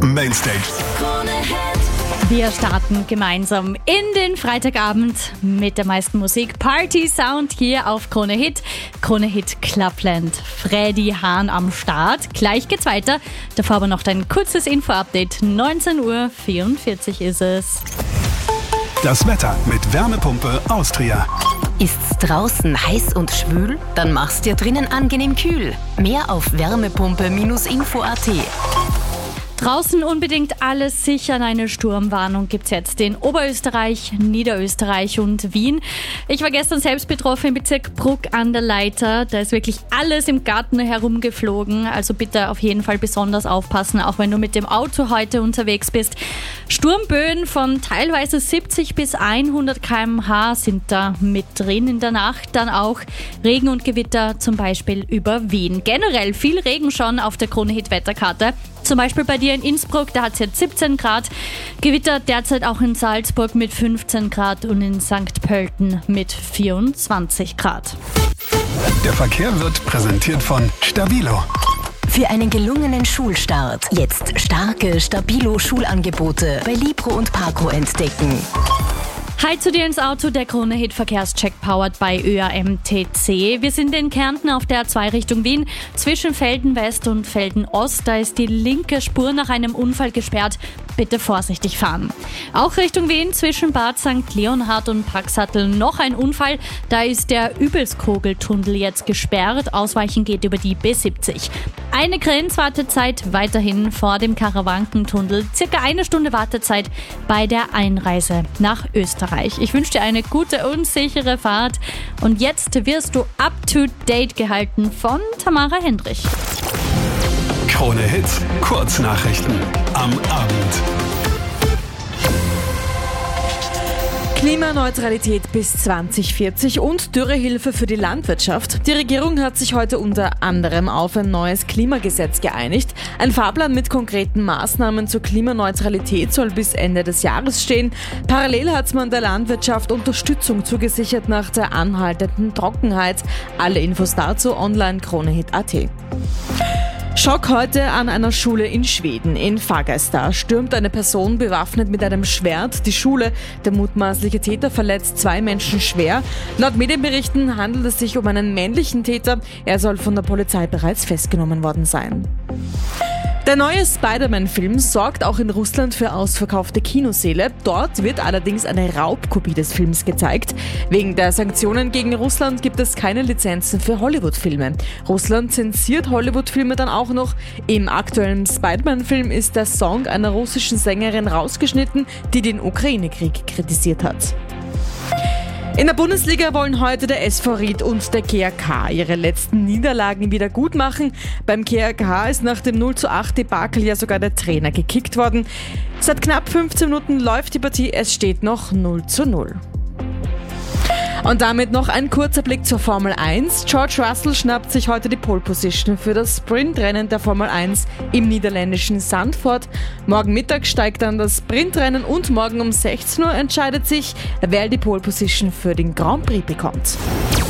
Mainstage. Wir starten gemeinsam in den Freitagabend mit der meisten Musik. Party Sound hier auf Krone Hit. Krone Hit Clubland. Freddy Hahn am Start. Gleich geht's weiter. Davor aber noch dein kurzes Info-Update. 19:44 Uhr ist es. Das Wetter mit Wärmepumpe Austria. Ist's draußen heiß und schwül? Dann mach's dir drinnen angenehm kühl. Mehr auf wärmepumpe-info.at. Draußen unbedingt alles sichern. Eine Sturmwarnung gibt's jetzt in Oberösterreich, Niederösterreich und Wien. Ich war gestern selbst betroffen im Bezirk Bruck an der Leiter. Da ist wirklich alles im Garten herumgeflogen. Also bitte auf jeden Fall besonders aufpassen, auch wenn du mit dem Auto heute unterwegs bist. Sturmböen von teilweise 70 bis 100 km/h sind da mit drin in der Nacht. Dann auch Regen und Gewitter, zum Beispiel über Wien. Generell viel Regen schon auf der Krone Hit Wetterkarte. Zum Beispiel bei dir in Innsbruck, da hat es jetzt 17 Grad. Gewitter derzeit auch in Salzburg mit 15 Grad und in St. Pölten mit 24 Grad. Der Verkehr wird präsentiert von Stabilo. Für einen gelungenen Schulstart jetzt starke Stabilo-Schulangebote bei Libro und Parco entdecken. Hi zu dir ins Auto, der Krone Hit Verkehrscheck powered bei ÖAMTC. Wir sind in Kärnten auf der A2 Richtung Wien. Zwischen Velden West und Velden Ost, da ist die linke Spur nach einem Unfall gesperrt. Bitte vorsichtig fahren. Auch Richtung Wien zwischen Bad St. Leonhard und Paxhatl noch ein Unfall. Da ist der Übelskogeltunnel jetzt gesperrt. Ausweichen geht über die B70. Eine Grenzwartezeit weiterhin vor dem Karawankentunnel. Circa eine Stunde Wartezeit bei der Einreise nach Österreich. Ich wünsche dir eine gute und sichere Fahrt. Und jetzt wirst du up to date gehalten von Tamara Hendrich. Krone Hit, Kurznachrichten am Abend. Klimaneutralität bis 2040 und Dürrehilfe für die Landwirtschaft. Die Regierung hat sich heute unter anderem auf ein neues Klimagesetz geeinigt. Ein Fahrplan mit konkreten Maßnahmen zur Klimaneutralität soll bis Ende des Jahres stehen. Parallel hat man der Landwirtschaft Unterstützung zugesichert nach der anhaltenden Trockenheit. Alle Infos dazu online kronehit.at. Schock heute an einer Schule in Schweden. In Fagersta stürmt eine Person bewaffnet mit einem Schwert die Schule. Der mutmaßliche Täter verletzt 2 Menschen schwer. Laut Medienberichten handelt es sich um einen männlichen Täter. Er soll von der Polizei bereits festgenommen worden sein. Der neue Spider-Man-Film sorgt auch in Russland für ausverkaufte Kinosäle. Dort wird allerdings eine Raubkopie des Films gezeigt. Wegen der Sanktionen gegen Russland gibt es keine Lizenzen für Hollywood-Filme. Russland zensiert Hollywood-Filme dann auch noch. Im aktuellen Spider-Man-Film ist der Song einer russischen Sängerin rausgeschnitten, die den Ukraine-Krieg kritisiert hat. In der Bundesliga wollen heute der SV Ried und der GAK ihre letzten Niederlagen wieder gut machen. Beim GAK ist nach dem 0:8 Debakel ja sogar der Trainer gekickt worden. Seit knapp 15 Minuten läuft die Partie, es steht noch 0:0. Und damit noch ein kurzer Blick zur Formel 1. George Russell schnappt sich heute die Pole Position für das Sprintrennen der Formel 1 im niederländischen Zandvoort. Morgen Mittag steigt dann das Sprintrennen und morgen um 16 Uhr entscheidet sich, wer die Pole Position für den Grand Prix bekommt.